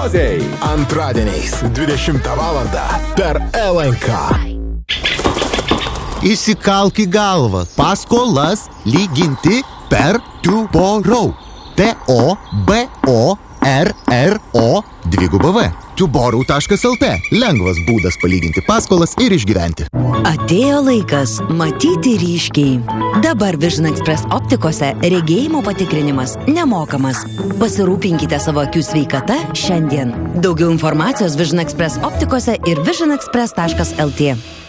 prognozei. Antradieniais 20 val. Per LNK. Įsikalk į galvą. Paskolas lyginti per Tuborau. TOBORRO Tuborau.lt. Lengvas būdas palyginti paskolas ir išgyventi. Atėjo laikas matyti ryškiai. Dabar Vision Express optikose regėjimo patikrinimas nemokamas. Pasirūpinkite savo akių sveikata šiandien. Daugiau informacijos Vision Express optikose ir visionexpress.lt.